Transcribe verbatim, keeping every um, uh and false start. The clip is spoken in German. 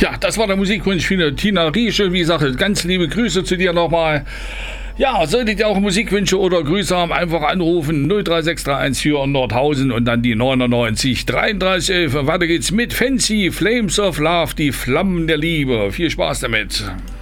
Ja, das war der Musikwunsch für Tina Riesche. Wie gesagt, ganz liebe Grüße zu dir nochmal. Ja, solltet ihr auch Musikwünsche oder Grüße haben, einfach anrufen null drei sechs drei eins vier Nordhausen und dann die neunundneunzig dreiunddreißig elf. Weiter geht's mit Fancy Flames of Love, die Flammen der Liebe. Viel Spaß damit.